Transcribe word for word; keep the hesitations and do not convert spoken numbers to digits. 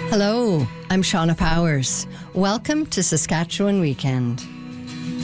Hello, I'm Shauna Powers. Welcome to Saskatchewan Weekend.